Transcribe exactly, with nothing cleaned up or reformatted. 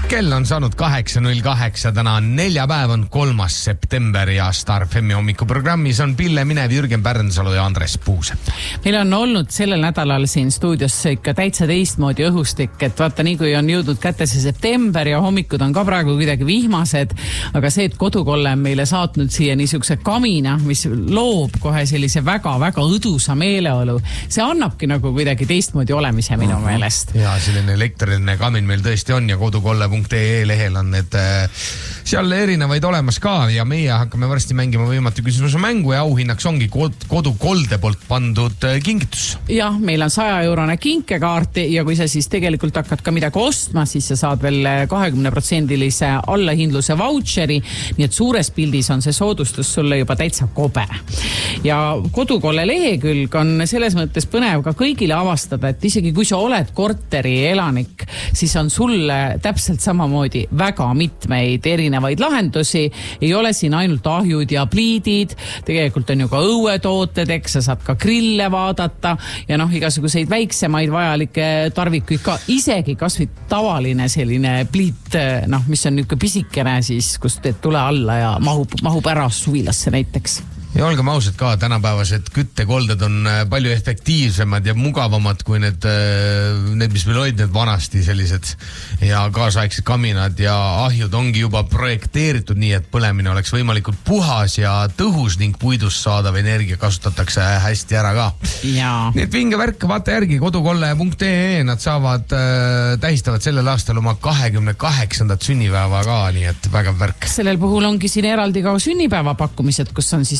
kell on saanud kaheksa null kaheksa, täna on neljapäev, on kolmas september ja Star F M-i hommikuprogrammis on Pille Minev, Jürgen Pärnsalu ja Andres Puuse. Meil on olnud sellel nädalal siin stuudios ikka täitsa teistmoodi õhustik, et vaata nii kui on jõudnud kätte see september ja hommikud on ka praegu kuidagi vihmased, aga see, et Kodukolle on meile saatnud siia niisuguse kamina, mis loob kohe sellise väga-väga õdusa meeleolu, see annabki nagu kuidagi teistmoodi olemise minu uh-huh. meelest. Ja selline elektriline kamin meil tõesti on ja kodukolle punkt ee lehel on need seal erinevaid olemas ka ja meie hakkame varsti mängima võimatu küsimuse mängu ja auhinnaks ongi Kodukolde poolt pandud kingitus. Jah, meil on saja eurone kinkekaarti ja kui sa siis tegelikult hakkad ka midagi ostma, siis sa saad veel kahekümne protsendilise allahindluse vautšeri, nii et suures pildis on see soodustus sulle juba täitsa kobe. Ja Kodukolle lehekülg on selles mõttes põnev ka kõigile avastada, et isegi kui sa oled korteri elanik, siis on sulle täpselt samamoodi väga mitmeid erinevaid lahendusi. Ei ole siin ainult ahjud ja pliidid, tegelikult on ju ka õuetooted, eks sa saad ka grille vaadata ja noh, igasuguseid väiksemaid vajalikke tarvikuid ka, isegi kas või tavaline selline pliit, noh, mis on niisugune pisikene siis, kus teed tule alla ja mahub, mahub ära suvilasse näiteks. Ja olgem ausad ka, tänapäevased küttekolded on palju efektiivsemad ja mugavamad kui need, need mis meil olid need vanasti sellised ja kaasaegsed kaminad ja ahjud ongi juba projekteeritud nii, et põlemine oleks võimalikult puhas ja tõhus ning puidust saadav energia kasutatakse hästi ära ka. Ja. Nii et vinge värk, vaata järgi kodukolle punkt ee, nad saavad, äh, tähistavad sellel aastal oma kahekümne kaheksandat sünnipäeva ka, nii et väga värk. Sellel puhul ongi siin eraldi ka sünnipäeva pakkumised, kus on siis